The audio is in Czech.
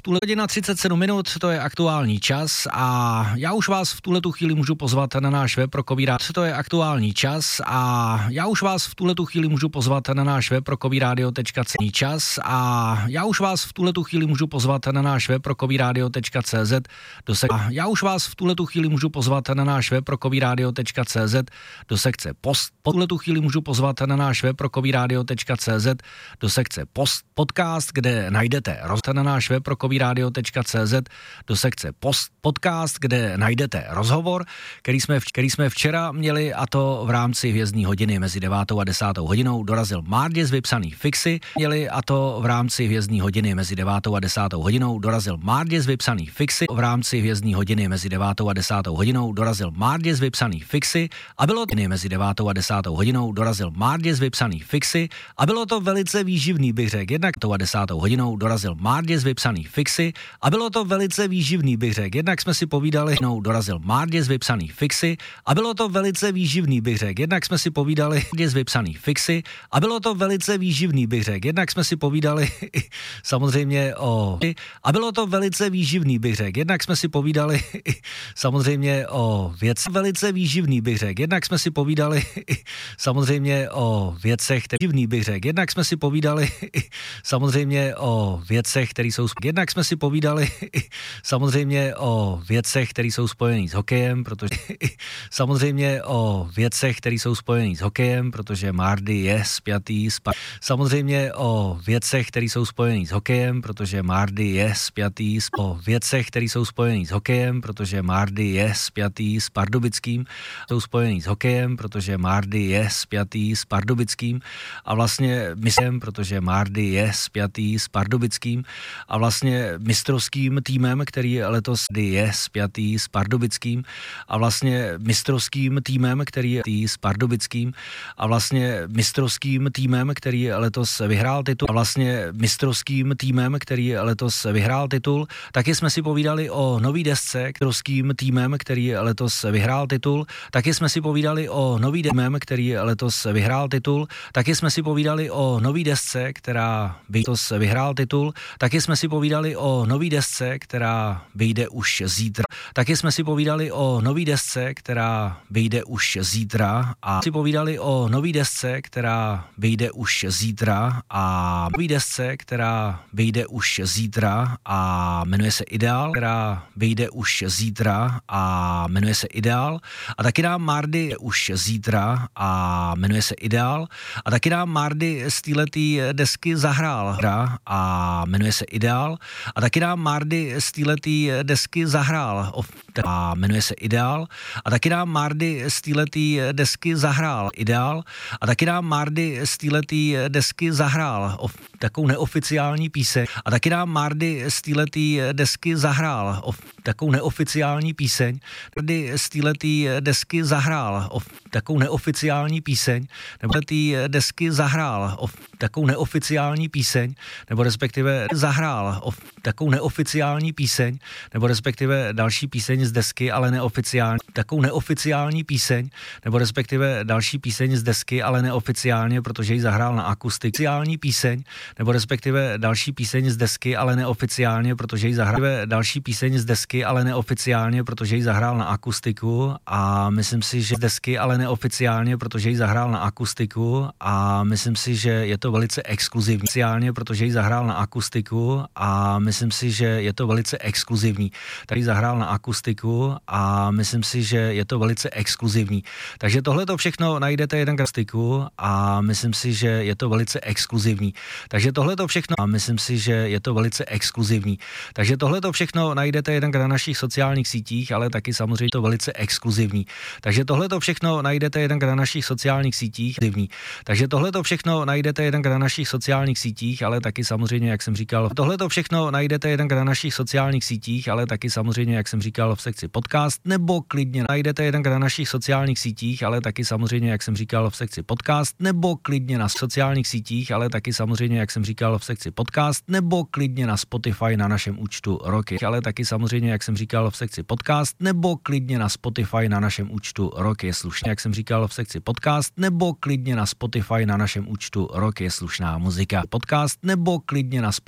tuhle hodina 37 minut, to je aktuální čas a já už vás v tuhletu chvíli můžu pozvat na náš web pro Covírádio. To je aktuální čas a já už vás v tuhletu chvíli můžu pozvat na náš web pro covíradio.cz čas a já už vás v tuhletu chvíli můžu pozvat na náš web pro covíradio.cz já už vás v tuhletu chvíli můžu pozvat na náš web pro covíradio.cz do sekce post. Po tuhletu chvíli můžu pozvat na náš web pro covíradio.cz do sekce post podcast, kde najdete na náš web pro covíradio.cz do sekce post podcast, kde najdete rozhovor, který jsme včera měli, a to v rámci hvězdní hodiny mezi 9. a 10. hodinou. Dorazil Márděs vypsaný fixy, měli, a to v rámci hvězdní hodiny mezi 9. a 10. hodinou. Dorazil Márděs vypsaný fixy, v rámci hvězdní hodiny mezi 9. a 10. hodinou. Dorazil Márděs vypsaný fixy a bylo to mezi 9. a 10. hodinou. Dorazil Márděs vypsaný fixy a bylo to velice výživný, bych řekl. Jednak to a 10. hodinou dorazil Márděs vypsaný fixy a bylo to velice výživný, bych řekl. Jednak jsme si povídali, dorazil Márděs vypsaný fixy a bylo to velice výživný, bych řekl. Jednak jsme si povídali Márděs vypsaný fixy a bylo to velice výživný, bych řekl. Jednak jsme si povídali samozřejmě o a bylo to velice výživný, bych řekl. Jednak jsme si povídali samozřejmě o věcech velice výživný, bych řekl. Jednak jsme si povídali samozřejmě o věcech, divný, bych řekl. Jednak jsme si povídali samozřejmě o věcech, které jsou jednak jsme si povídali samozřejmě o věcech, které jsou spojený s hokejem, protože samozřejmě o věcech, které jsou spojený s hokejem, protože Mardy je spjatý s samozřejmě o věcech, které jsou spojený s hokejem, protože Mardy je spjatý o věcech, které jsou spojený s hokejem, protože Mardy je spjatý s Pardubickým, jsou spojený s hokejem, protože Mardy je spjatý s Pardubickým a vlastně myslím, protože Mardy je spjatý s Pardubickým a vlastně mistrovským týmem, který letos je spjatý s Pardubickým a vlastně mistrovským týmem, který je s Pardubickým a vlastně mistrovským týmem, který letos vyhrál titul a vlastně mistrovským týmem, který letos vyhrál titul, taky jsme si povídali o nový desce, mistrovským týmem, který letos vyhrál titul, taky jsme si povídali o nový týmem, který letos vyhrál titul, taky jsme si povídali o nový desce, která letos vyhrál titul, taky jsme si povídali o nový desce, která vyjde už zítra. Taky jsme si povídali o nový desce, která vyjde už zítra a si povídali o nový desce, která vyjde už zítra a nový desce, která vyjde už zítra a jmenuje se Ideál, která vyjde už zítra a jmenuje se Ideál a taky nám Mardy už zítra a jmenuje se Ideál a taky nám Mardy z téhletý desky zahrál a jmenuje se Ideál a taky nám Mardy z téhletý desky zahrál a jmenuje se Ideál a taky nám Mardy z téhletý desky zahrál Ideál a taky nám Mardy z téhletý desky zahrál takovou neoficiální píseň a taky nám Mardy z téhletý desky zahrál takovou neoficiální píseň Mardy z téhletý desky zahrál takovou neoficiální píseň nebo té desky zahrál takovou neoficiální píseň nebo respektive zahrál takovou neoficiální píseň nebo respektive další píseň z desky, ale neoficiální takovou neoficiální píseň nebo respektive další píseň z desky, ale neoficiálně, protože ji zahrál na akustiku. Oficiální píseň nebo respektive další píseň z desky, ale neoficiálně, protože ji zahrál další píseň z desky, ale neoficiálně, protože ji zahrál na akustiku a myslím si, že z desky, ale neoficiálně, protože ji zahrál na akustiku a myslím si, že je to velice exkluzivní. Oficiálně, protože ji zahrál na akustiku a myslím si, že je to velice exkluzivní. Tady zahrál na akustiku a myslím si, že je to velice exkluzivní. Takže tohle to všechno najdete jeden akustiku a myslím si, že je to velice exkluzivní. Takže tohle to všechno a myslím si, že je to velice exkluzivní. Takže tohle to všechno najdete jeden na našich sociálních sítích, ale taky samozřejmě to velice exkluzivní. Takže tohle to všechno najdete jeden na našich sociálních sítích. Takže tohle to všechno najdete jeden na našich sociálních sítích, ale taky samozřejmě, jak jsem říkal, tohle to všechno najdete jeden na našich sociálních sítích, ale taky samozřejmě, jak jsem říkal, v sekci podcast, nebo klidně najdete jeden na našich sociálních sítích, ale taky samozřejmě, jak jsem říkal, v sekci podcast, nebo klidně na sociálních sítích, ale taky samozřejmě, jak jsem říkal, v sekci podcast, nebo klidně na Spotify na našem účtu Roky, ale taky samozřejmě, jak jsem říkal, v sekci podcast, nebo klidně na Spotify na našem účtu Roky je slušně, jak jsem říkal, v sekci podcast, nebo klidně na Spotify na našem účtu Roky je slušná muzika. Podcast nebo klidně na Spotify